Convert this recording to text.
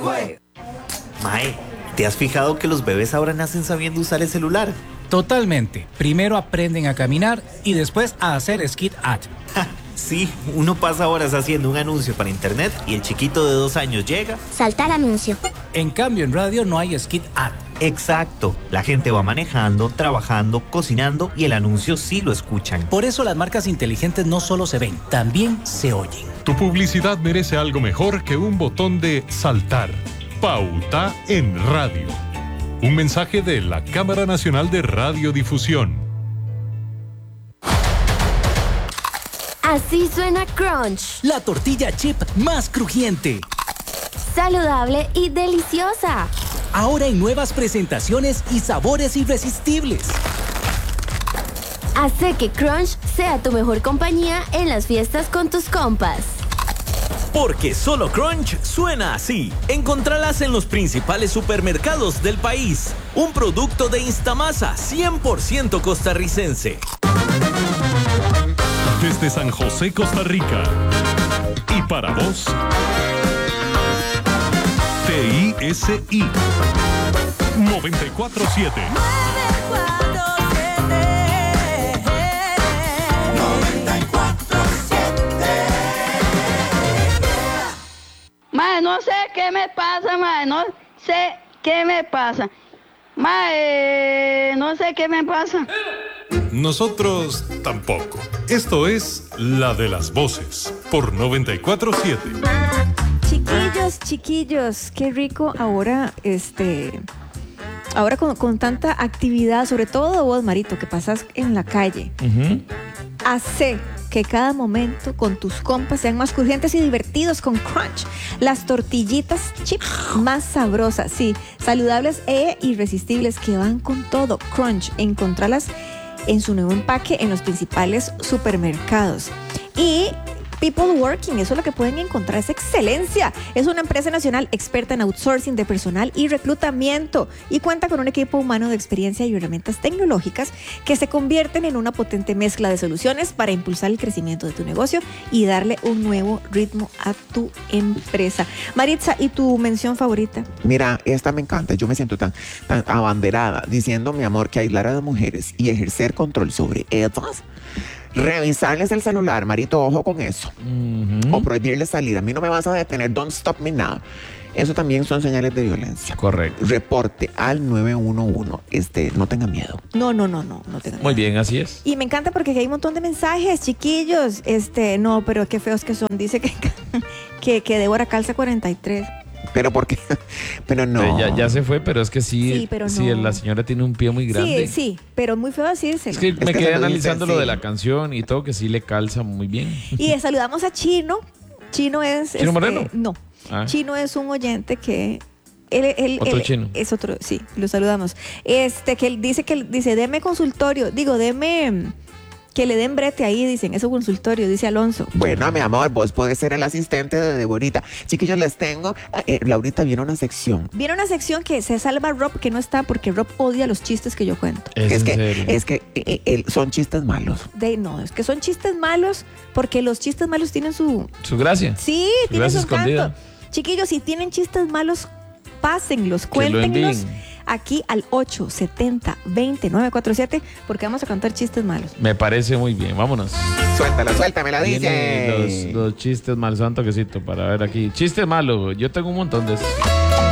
Mae, ¿te has fijado que los bebés ahora nacen sabiendo usar el celular? Totalmente. Primero aprenden a caminar y después a hacer skit ad. Sí, uno pasa horas haciendo un anuncio para internet y el chiquito de 2 años llega. Saltar anuncio. En cambio, en radio no hay skit ad. Exacto. La gente va manejando, trabajando, cocinando y el anuncio sí lo escuchan. Por eso las marcas inteligentes no solo se ven, también se oyen. Tu publicidad merece algo mejor que un botón de saltar. Pauta en radio. Un mensaje de la Cámara Nacional de Radiodifusión. Así suena Crunch. La tortilla chip más crujiente. Saludable y deliciosa. Ahora en nuevas presentaciones y sabores irresistibles. Hace que Crunch sea tu mejor compañía en las fiestas con tus compas. Porque solo Crunch suena así. Encontralas en los principales supermercados del país. Un producto de Instamasa 100% costarricense. Desde San José, Costa Rica. Y para vos, TISI 94.7. Mae, no sé qué me pasa, mae, no sé qué me pasa. Mae, no sé qué me pasa. Nosotros tampoco. Esto es La de las Voces por 94.7. Chiquillos, qué rico ahora, ahora con tanta actividad, sobre todo vos, Marito, que pasas en la calle. Hace que cada momento con tus compas sean más crujientes y divertidos con Crunch. Las tortillitas chip más sabrosas, sí, saludables e irresistibles que van con todo. Crunch, encontralas en su nuevo empaque en los principales supermercados. Y People Working, eso es lo que pueden encontrar, es excelencia. Es una empresa nacional experta en outsourcing de personal y reclutamiento y cuenta con un equipo humano de experiencia y herramientas tecnológicas que se convierten en una potente mezcla de soluciones para impulsar el crecimiento de tu negocio y darle un nuevo ritmo a tu empresa. Maritza, ¿y tu mención favorita? Mira, esta me encanta. Yo me siento tan abanderada diciendo, mi amor, que aislar a las mujeres y ejercer control sobre ellas, revisarles el celular, Marito, ojo con eso. O prohibirles salir. A mí no me vas a detener, don't stop me now. Eso también son señales de violencia. Correcto. Reporte al 911. No tenga miedo. No tenga miedo. Muy bien, así es. Y me encanta porque hay un montón de mensajes, chiquillos. No, pero qué feos que son. Dice que Débora calza 43. ¿Pero por qué? Pero no. Ya se fue, pero es que sí, pero no. la señora tiene un pie muy grande. Sí, pero muy feo decírselo. Es que me quedé analizando lo de la canción y todo, que sí le calza muy bien. Y saludamos a Chino. Chino es... ¿Chino Moreno? No. Chino es un oyente que... Otro chino. Es otro, sí, lo saludamos. Que él dice, deme consultorio. Que le den brete ahí, dicen, eso consultorio, dice Alonso. Bueno, mi amor, vos podés ser el asistente de Deborita. Chiquillos, les tengo, Laurita, viene una sección. Viene una sección que se salva Rob, que no está, porque Rob odia los chistes que yo cuento. Es que son chistes malos. Es que son chistes malos, porque los chistes malos tienen su gracia. Sí, tienen su encanto. Chiquillos, si tienen chistes malos, pásenlos, cuéntenlos aquí al 870-2947, porque vamos a contar chistes malos. Me parece muy bien, vámonos. Suéltame la dice. Los chistes malos, un toquecito para ver aquí. Chistes malos, yo tengo un montón de esos.